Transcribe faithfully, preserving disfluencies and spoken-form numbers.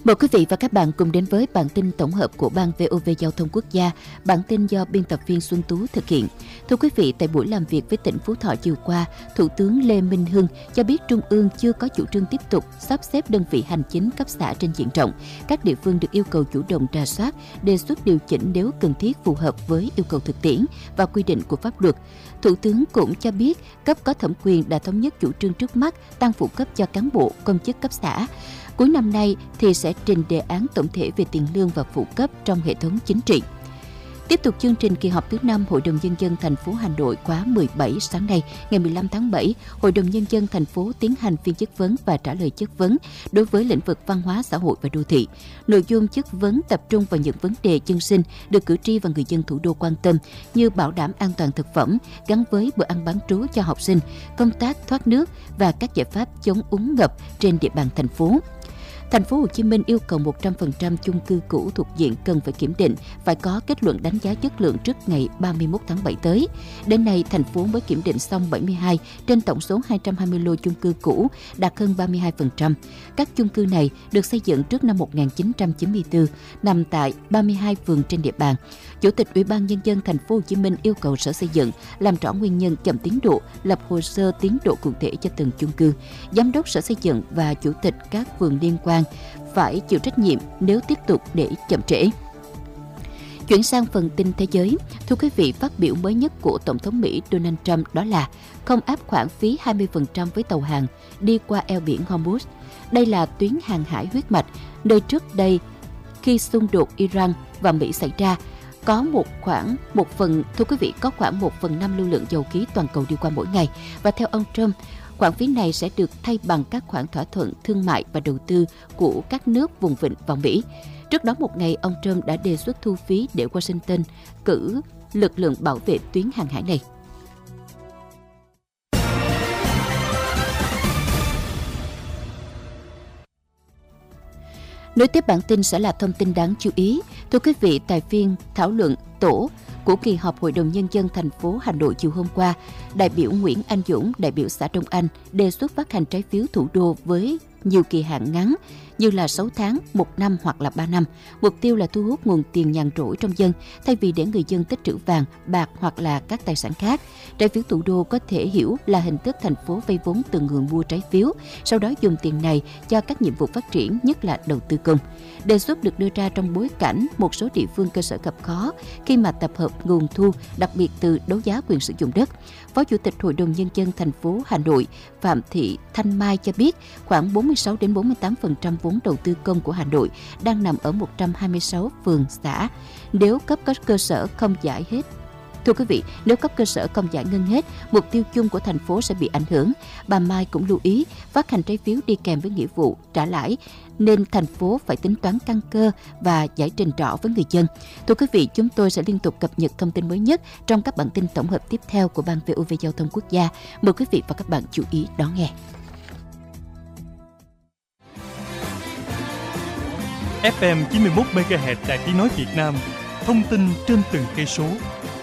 Mời quý vị và các bạn cùng đến với bản tin tổng hợp của Ban vê o vê Giao thông Quốc gia. Bản tin do biên tập viên Xuân Tú thực hiện. Thưa quý vị, tại buổi làm việc với tỉnh Phú Thọ chiều qua, Thủ tướng Lê Minh Hưng cho biết Trung ương chưa có chủ trương tiếp tục sắp xếp đơn vị hành chính cấp xã trên diện rộng. Các địa phương được yêu cầu chủ động rà soát, đề xuất điều chỉnh nếu cần thiết phù hợp với yêu cầu thực tiễn và quy định của pháp luật. Thủ tướng cũng cho biết cấp có thẩm quyền đã thống nhất chủ trương trước mắt tăng phụ cấp cho cán bộ, công chức cấp xã. Cuối năm nay thì sẽ trình đề án tổng thể về tiền lương và phụ cấp trong hệ thống chính trị. Tiếp tục chương trình kỳ họp thứ năm Hội đồng Nhân dân thành phố Hà Nội khóa mười bảy, sáng nay ngày mười lăm tháng bảy, Hội đồng Nhân dân thành phố tiến hành phiên chất vấn và trả lời chất vấn đối với lĩnh vực văn hóa, xã hội và đô thị. Nội dung chất vấn tập trung vào những vấn đề dân sinh được cử tri và người dân thủ đô quan tâm như bảo đảm an toàn thực phẩm gắn với bữa ăn bán trú cho học sinh, công tác thoát nước và các giải pháp chống úng ngập trên địa bàn thành phố. Thành phố Hồ Chí Minh yêu cầu một trăm phần trăm chung cư cũ thuộc diện cần phải kiểm định, phải có kết luận đánh giá chất lượng trước ngày ba mươi mốt tháng bảy tới. Đến nay, thành phố mới kiểm định xong bảy mươi hai trên tổng số hai trăm hai mươi lô chung cư cũ, đạt hơn ba mươi hai phần trăm. Các chung cư này được xây dựng trước năm một nghìn chín trăm chín mươi tư, nằm tại ba mươi hai phường trên địa bàn. Chủ tịch Ủy ban Nhân dân Thành phố Hồ Chí Minh yêu cầu Sở Xây dựng làm rõ nguyên nhân chậm tiến độ, lập hồ sơ tiến độ cụ thể cho từng chung cư. Giám đốc Sở Xây dựng và chủ tịch các phường liên quan phải chịu trách nhiệm nếu tiếp tục để chậm trễ. Chuyển sang phần tin thế giới, thưa quý vị, phát biểu mới nhất của Tổng thống Mỹ Donald Trump đó là không áp khoản phí hai mươi phần trăm với tàu hàng đi qua eo biển Hormuz. Đây là tuyến hàng hải huyết mạch, nơi trước đây khi xung đột Iran và Mỹ xảy ra, có một khoảng một phần thưa quý vị có khoảng một phần năm lưu lượng dầu khí toàn cầu đi qua mỗi ngày, và theo ông Trump, khoản phí này sẽ được thay bằng các khoản thỏa thuận thương mại và đầu tư của các nước vùng vịnh vào Mỹ. Trước đó một ngày, ông Trump đã đề xuất thu phí để Washington cử lực lượng bảo vệ tuyến hàng hải này. Nối tiếp bản tin sẽ là thông tin đáng chú ý. Thưa quý vị, tại phiên thảo luận tổ của kỳ họp Hội đồng Nhân dân thành phố Hà Nội chiều hôm qua, đại biểu Nguyễn Anh Dũng, đại biểu xã Đông Anh, đề xuất phát hành trái phiếu thủ đô với nhiều kỳ hạn ngắn như là sáu tháng, một năm hoặc là ba năm. Mục tiêu là thu hút nguồn tiền nhàn rỗi trong dân thay vì để người dân tích trữ vàng, bạc hoặc là các tài sản khác. Trái phiếu thủ đô có thể hiểu là hình thức thành phố vay vốn từ nguồn mua trái phiếu, sau đó dùng tiền này cho các nhiệm vụ phát triển, nhất là đầu tư công. Đề xuất được đưa ra trong bối cảnh một số địa phương cơ sở gặp khó khi mà tập hợp nguồn thu, đặc biệt từ đấu giá quyền sử dụng đất. Phó Chủ tịch Hội đồng Nhân dân thành phố Hà Nội Phạm Thị Thanh Mai cho biết khoảng bốn mươi sáu đến bốn mươi tám phần trăm vốn đầu tư công của Hà Nội đang nằm ở một trăm hai mươi sáu phường xã. Nếu cấp các cơ sở không giải hết Thưa quý vị, nếu cấp cơ sở không giải ngân hết, mục tiêu chung của thành phố sẽ bị ảnh hưởng. Bà Mai cũng lưu ý phát hành trái phiếu đi kèm với nghĩa vụ trả lãi, nên thành phố phải tính toán căn cơ và giải trình rõ với người dân. Thưa quý vị, chúng tôi sẽ liên tục cập nhật thông tin mới nhất trong các bản tin tổng hợp tiếp theo của Ban vê o vê Giao thông Quốc gia. Mời quý vị và các bạn chú ý đón nghe. ép em chín mươi mốt mê ga héc Đài Tiếng nói Việt Nam, thông tin trên từng cây số.